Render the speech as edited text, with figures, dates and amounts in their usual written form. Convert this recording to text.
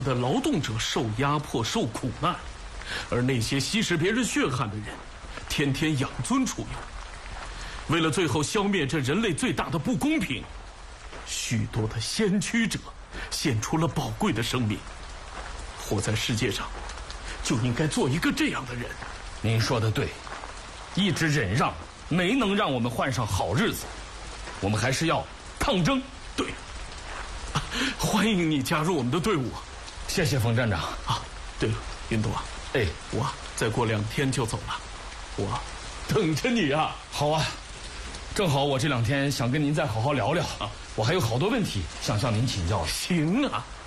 的劳动者受压迫、受苦难，而那些吸食别人血汗的人，天天养尊处优。为了最后消灭这人类最大的不公平，许多的先驱者献出了宝贵的生命。活在世界上，就应该做一个这样的人。 您说的对，一直忍让没能让我们换上好日子，我们还是要抗争。 对，欢迎你加入我们的队伍。 谢谢冯站长啊。对了，云朵， 哎， 我再过2天就走了，我等着你啊。 好啊，正好我这2天想跟您再好好聊聊啊，我还有好多问题想向您请教。 行啊。